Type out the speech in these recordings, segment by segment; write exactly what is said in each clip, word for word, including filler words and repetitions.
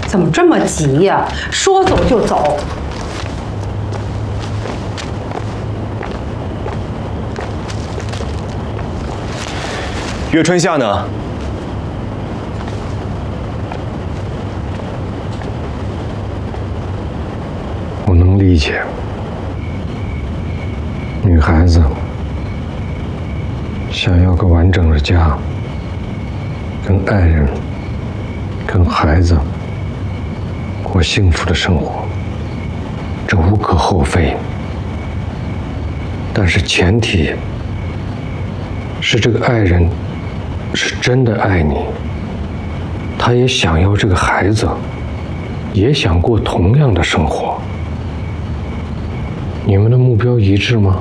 怎么这么急呀？说走就走。 岳春夏呢？ 我能理解，女孩子想要个完整的家，跟爱人、跟孩子过幸福的生活，这无可厚非。但是前提是这个爱人是真的爱你，他也想要这个孩子，也想过同样的生活。你们的目标一致吗？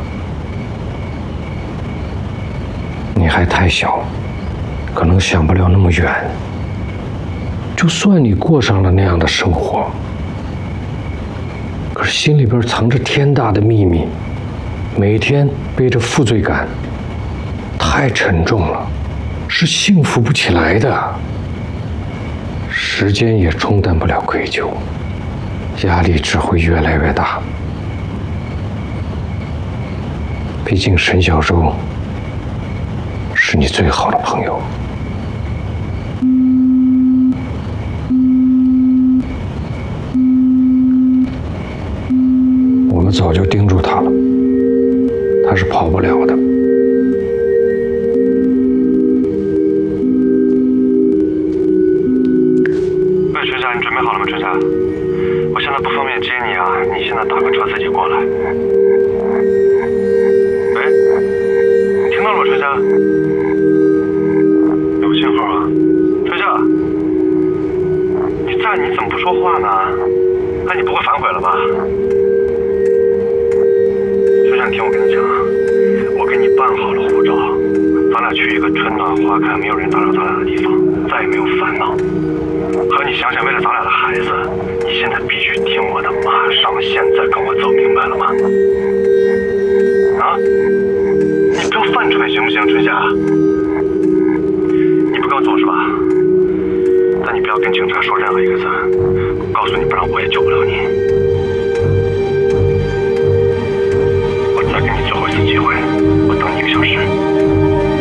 你还太小，可能想不了那么远。就算你过上了那样的生活，可是心里边藏着天大的秘密，每天背着负罪感，太沉重了，是幸福不起来的。时间也冲淡不了愧疚，压力只会越来越大。毕竟沈小舟是你最好的朋友。我们早就盯住他了，他是跑不了的。 喂，春夏，你准备好了吗？春夏，我现在不方便接你啊，你现在打个车自己过来。春夏，有信号啊！春夏，你在，你怎么不说话呢？那你不会反悔了吧？春夏，你听我跟你讲，我给你办好了护照，咱俩去一个春暖花开、没有人打扰咱俩的地方，再也没有烦恼。和你想想，为了咱俩的孩子，你现在必须听我的，马上现在跟我走，明白了吗？啊？你不要犯蠢行不行，春夏？你不跟我走是吧？但你不要跟警察说任何一个字，我告诉你，不然我也救不了你。我再给你最后一次机会，我等你一个小时。